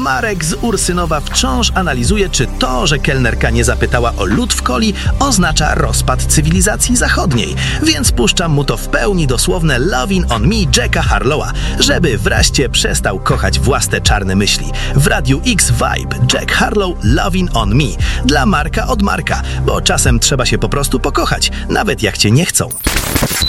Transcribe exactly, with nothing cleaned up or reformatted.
Marek z Ursynowa wciąż analizuje, czy to, że kelnerka nie zapytała o lód w coli, oznacza rozpad cywilizacji zachodniej. Więc puszczam mu to w pełni dosłowne Lovin' on Me Jacka Harlowa, żeby wreszcie przestał kochać własne czarne myśli. W Radiu X Vibe Jack Harlow Lovin' on Me. Dla Marka od Marka, bo czasem trzeba się po prostu pokochać, nawet jak cię nie chcą.